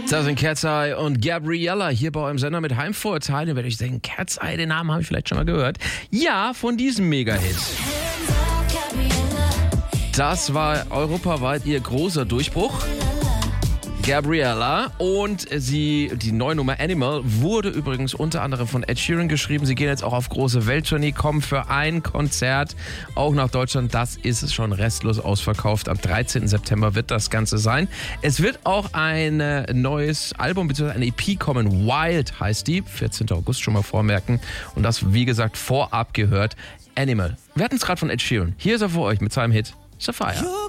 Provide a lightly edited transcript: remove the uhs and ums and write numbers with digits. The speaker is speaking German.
Das sind Cat's Eye und Gabriella hier bei eurem Sender mit Heimvorurteilen. Ihr werdet euch denken, Cat's Eye, den Namen habe ich vielleicht schon mal gehört. Ja, von diesem Mega-Hit. Das war europaweit ihr großer Durchbruch. Gabriella und die neue Nummer Animal wurde übrigens unter anderem von Ed Sheeran geschrieben. Sie gehen jetzt auch auf große Welttournee, kommen für ein Konzert auch nach Deutschland. Das ist schon restlos ausverkauft. Am 13. September wird das Ganze sein. Es wird auch ein neues Album bzw. eine EP kommen. Wild heißt die. 14. August schon mal vormerken. Und das, wie gesagt, vorab gehört. Animal. Wir hatten es gerade von Ed Sheeran. Hier ist er für euch mit seinem Hit Sapphire.